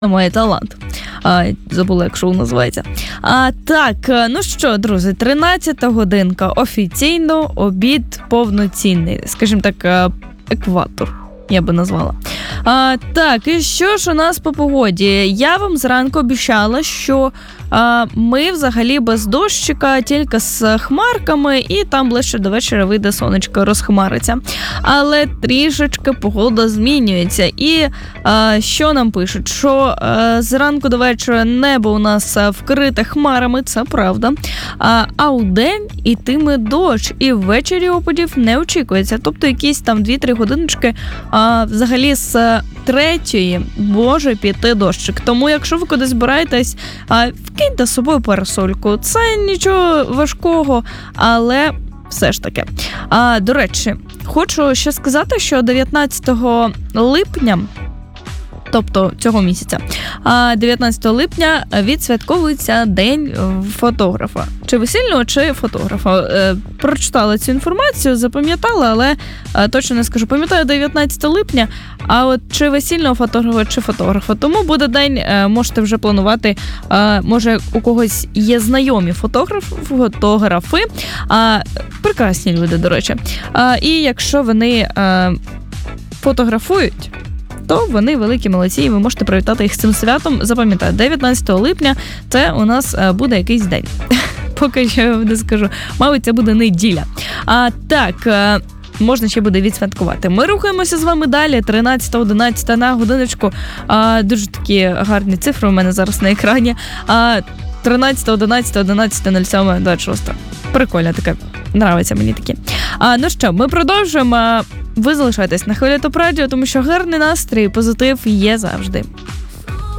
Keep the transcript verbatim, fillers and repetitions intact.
Має талант. А, забула, як шоу називається. А, так, ну що, друзі, тринадцята годинка. Офіційно обід повноцінний. Скажімо так, екватор, я би назвала. А, так, і що ж у нас по погоді? Я вам зранку обіцяла, що а, ми взагалі без дощика, тільки з хмарками, і там ближче до вечора вийде сонечко, розхмариться. Але трішечки погода змінюється. І а, що нам пишуть? Що а, зранку до вечора небо у нас вкрите хмарами, це правда. А, а у день ітиме дощ, і ввечері опадів не очікується. Тобто якісь там дві-три годиночки а, взагалі з третьої може піти дощик. Тому якщо ви кудись збираєтесь, а, вкиньте з собою парасольку. Це нічого важкого, але все ж таки. А, до речі, хочу ще сказати, що дев'ятнадцятого липня, тобто цього місяця, дев'ятнадцятого липня відсвятковується День фотографа. Чи весільного, чи фотографа. Прочитала цю інформацію, запам'ятала, але точно не скажу. Пам'ятаю дев'ятнадцятого липня, а от чи весільного фотографа, чи фотографа. Тому буде день, можете вже планувати, може у когось є знайомі фотограф, фотографи, прекрасні люди, до речі. І якщо вони фотографують, то вони великі молодці, і ви можете привітати їх з цим святом. Запам'ятайте, дев'ятнадцятого липня це у нас буде якийсь день. Поки що я не скажу. Мабуть, це буде неділя. А так, можна ще буде відсвяткувати. Ми рухаємося з вами далі. тринадцята одинадцята на годиночку. А, дуже такі гарні цифри у мене зараз на екрані. А, тринадцята одинадцята одинадцята нуль сім двадцять шість. Прикольно таке. Нравиться мені такі. А, ну що, ми продовжуємо. Ви залишайтесь на Хвилі Топ Радіо, тому що гарний настрій і позитив є завжди.